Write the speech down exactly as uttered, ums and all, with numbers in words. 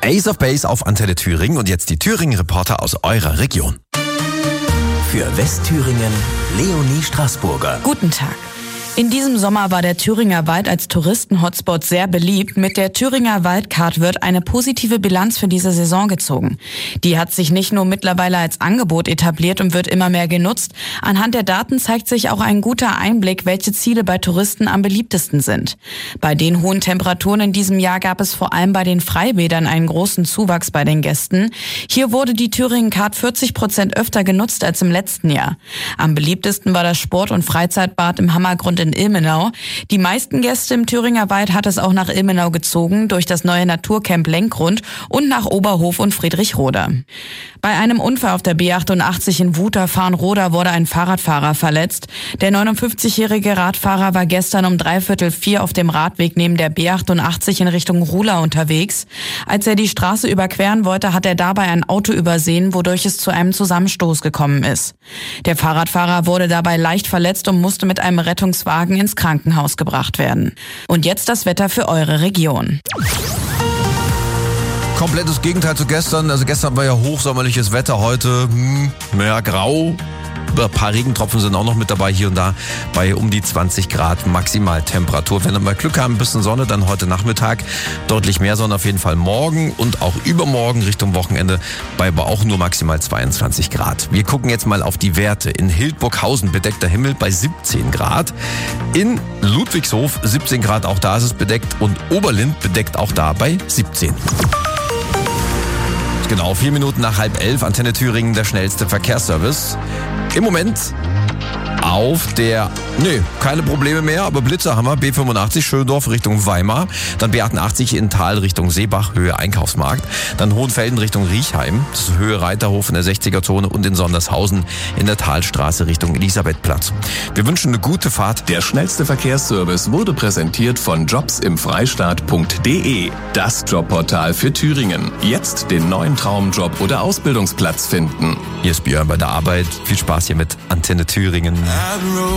Ace of Base auf Antenne Thüringen und jetzt die Thüringen-Reporter aus eurer Region. Für Westthüringen Leonie Straßburger. Guten Tag. In diesem Sommer war der Thüringer Wald als Touristen-Hotspot sehr beliebt. Mit der Thüringer Waldcard wird eine positive Bilanz für diese Saison gezogen. Die hat sich nicht nur mittlerweile als Angebot etabliert und wird immer mehr genutzt. Anhand der Daten zeigt sich auch ein guter Einblick, welche Ziele bei Touristen am beliebtesten sind. Bei den hohen Temperaturen in diesem Jahr gab es vor allem bei den Freibädern einen großen Zuwachs bei den Gästen. Hier wurde die Thüringen-Card vierzig Prozent öfter genutzt als im letzten Jahr. Am beliebtesten war das Sport- und Freizeitbad im Hammergrund in Ilmenau. Die meisten Gäste im Thüringer Wald hat es auch nach Ilmenau gezogen, durch das neue Naturcamp Lenkgrund und nach Oberhof und Friedrichroda. Bei einem Unfall auf der B achtundachtzig in Wuter-Farnroda wurde ein Fahrradfahrer verletzt. Der neunundfünfzigjährige Radfahrer war gestern um dreiviertel vier auf dem Radweg neben der B achtundachtzig in Richtung Ruhla unterwegs. Als er die Straße überqueren wollte, hat er dabei ein Auto übersehen, wodurch es zu einem Zusammenstoß gekommen ist. Der Fahrradfahrer wurde dabei leicht verletzt und musste mit einem Rettungswagen ins Krankenhaus gebracht werden. Und jetzt das Wetter für eure Region. Komplettes Gegenteil zu gestern. Also gestern war ja hochsommerliches Wetter, heute hm, mehr grau. Ein paar Regentropfen sind auch noch mit dabei, hier und da bei um die zwanzig Grad Maximaltemperatur. Wenn wir mal Glück haben, ein bisschen Sonne, dann heute Nachmittag deutlich mehr Sonne, auf jeden Fall morgen und auch übermorgen Richtung Wochenende bei aber auch nur maximal zweiundzwanzig Grad. Wir gucken jetzt mal auf die Werte. In Hildburghausen bedeckter Himmel bei siebzehn Grad. In Ludwigshof siebzehn Grad, auch da ist es bedeckt. Und Oberlind bedeckt auch da bei siebzehn. Genau, vier Minuten nach halb elf, Antenne Thüringen, der schnellste Verkehrsservice. Im Moment auf der, nee, keine Probleme mehr, aber Blitzer haben wir. B fünfundachtzig Schöndorf Richtung Weimar, dann B achtundachtzig in Thal Richtung Seebach, Höhe Einkaufsmarkt, dann Hohenfelden Richtung Riechheim, das ist Höhe Reiterhof in der sechziger Zone und in Sondershausen in der Talstraße Richtung Elisabethplatz. Wir wünschen eine gute Fahrt. Der schnellste Verkehrsservice wurde präsentiert von jobs im freistaat punkt de, das Jobportal für Thüringen. Jetzt den neuen Traumjob oder Ausbildungsplatz finden. Hier ist Björn bei der Arbeit. Viel Spaß hier mit Antenne Thüringen.